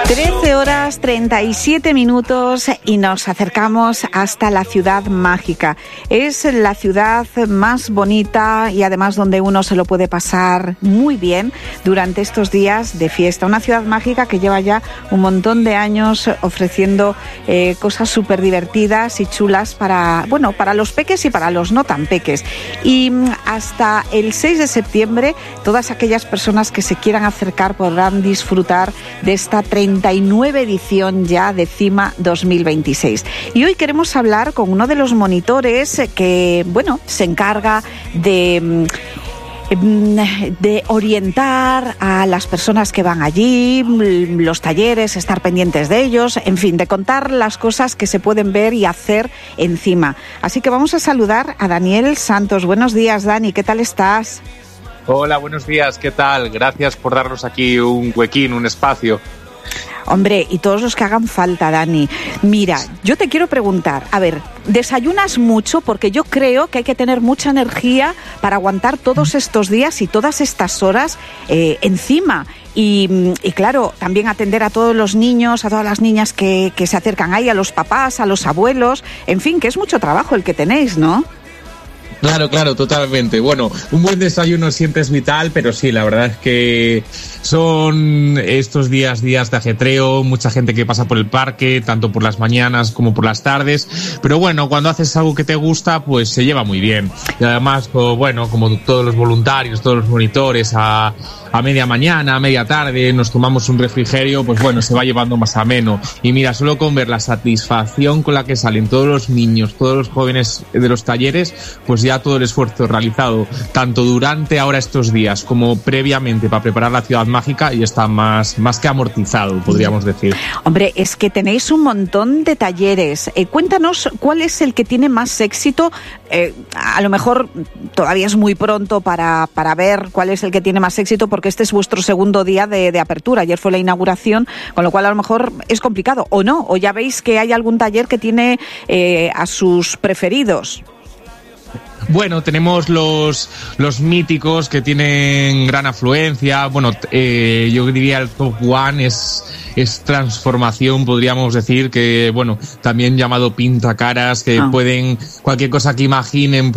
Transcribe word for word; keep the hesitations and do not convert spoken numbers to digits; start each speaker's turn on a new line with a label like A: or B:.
A: trece horas treinta y siete minutos y nos acercamos hasta la ciudad mágica. Es la ciudad más bonita y además donde uno se lo puede pasar muy bien durante estos días de fiesta. Una ciudad mágica que lleva ya un montón de años ofreciendo eh, cosas súper divertidas y chulas para, bueno, para los peques y para los no tan peques. Y hasta el seis de septiembre todas aquellas personas que se quieran acercar podrán disfrutar de esta treinta y nueve edición ya de CIMA dos mil veintiséis. Y hoy queremos hablar con uno de los monitores que, bueno, se encarga de... de orientar a las personas que van allí, los talleres, estar pendientes de ellos, en fin, de contar las cosas que se pueden ver y hacer encima. Así que vamos a saludar a Daniel Santos. Buenos días, Dani, ¿qué tal estás?
B: Hola, buenos días, ¿qué tal? Gracias por darnos aquí un huequín, un espacio.
A: Hombre, y todos los que hagan falta, Dani. Mira, yo te quiero preguntar, a ver, ¿desayunas mucho? Porque yo creo que hay que tener mucha energía para aguantar todos estos días y todas estas horas eh, encima. Y, y claro, también atender a todos los niños, a todas las niñas que, que se acercan ahí, a los papás, a los abuelos, en fin, que es mucho trabajo el que tenéis, ¿no?
B: Claro, claro, totalmente. Bueno, un buen desayuno siempre es vital, pero sí, la verdad es que son estos días, días de ajetreo, mucha gente que pasa por el parque, tanto por las mañanas como por las tardes, pero bueno, cuando haces algo que te gusta, pues se lleva muy bien. Y además, bueno, como todos los voluntarios, todos los monitores, a, a media mañana, a media tarde, nos tomamos un refrigerio, pues bueno, se va llevando más ameno. Y mira, solo con ver la satisfacción con la que salen todos los niños, todos los jóvenes de los talleres, pues ya todo el esfuerzo realizado, tanto durante ahora estos días como previamente para preparar la ciudad mágica, y está más, más que amortizado, podríamos decir.
A: Hombre, es que tenéis un montón de talleres. Eh, cuéntanos cuál es el que tiene más éxito. Eh, a lo mejor todavía es muy pronto para, para ver cuál es el que tiene más éxito, porque este es vuestro segundo día de, de apertura. Ayer fue la inauguración, con lo cual a lo mejor es complicado, o no, o ya veis que hay algún taller que tiene eh, a sus preferidos.
B: Bueno, tenemos los los míticos que tienen gran afluencia. Bueno, eh, yo diría el top one es es transformación, podríamos decir, que bueno, también llamado pintacaras, que ah. pueden, cualquier cosa que imaginen